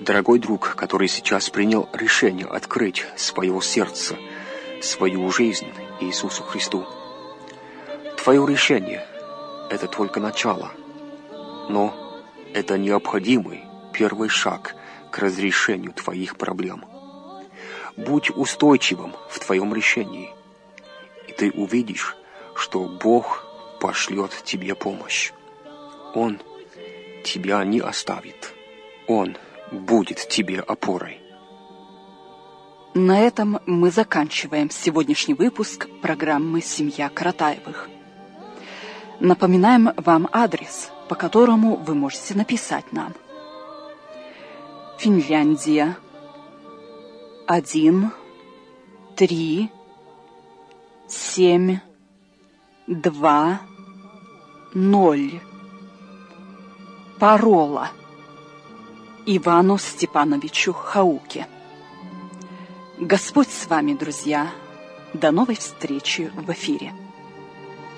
Дорогой друг, который сейчас принял решение открыть своего сердца, свою жизнь Иисусу Христу. Твое решение – это только начало, но это необходимый первый шаг к разрешению твоих проблем. Будь устойчивым в твоем решении, и ты увидишь, что Бог пошлет тебе помощь. Он тебя не оставит. Он будет тебе опорой. На этом мы заканчиваем сегодняшний выпуск программы «Семья Каратаевых». Напоминаем вам адрес, по которому вы можете написать нам. Финляндия, 1, 3, 7, 2, 0. Парола Ивану Степановичу Хауке. Господь с вами, друзья. До новой встречи в эфире.